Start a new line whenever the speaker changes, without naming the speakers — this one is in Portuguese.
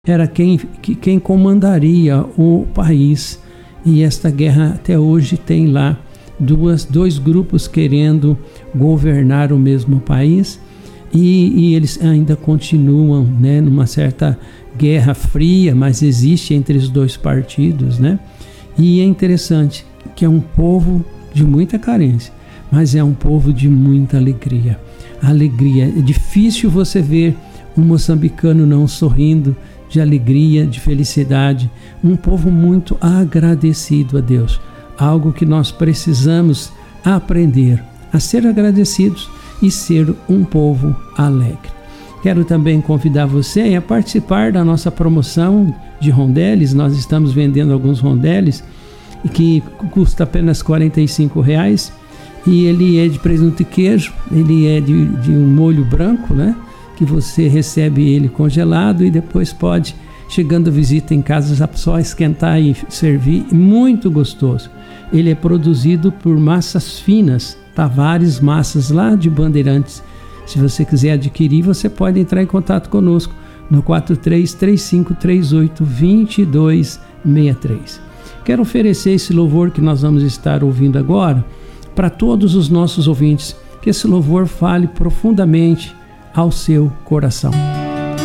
era quem comandaria o país. E esta guerra até hoje tem lá dois grupos querendo governar o mesmo país, e eles ainda continuam, né, numa certa guerra fria, mas existe entre os dois partidos, né? E é interessante que é um povo de muita carência, mas é um povo de muita alegria. Alegria. É difícil você ver um moçambicano não sorrindo de alegria, de felicidade. Um povo muito agradecido a Deus. Algo que nós precisamos aprender a ser agradecidos e ser um povo alegre. Quero também convidar você a participar da nossa promoção de rondeles. Nós estamos vendendo alguns rondeles que custa apenas R$45, e ele é de presunto e queijo, ele é de um molho branco, né? Que você recebe ele congelado e depois pode, chegando visita em casa, só esquentar e servir. Muito gostoso. Ele é produzido por Massas Finas, Tavares Massas, lá de Bandeirantes. Se você quiser adquirir, você pode entrar em contato conosco no 4335382263. Quero oferecer esse louvor que nós vamos estar ouvindo agora para todos os nossos ouvintes, que esse louvor fale profundamente ao seu coração.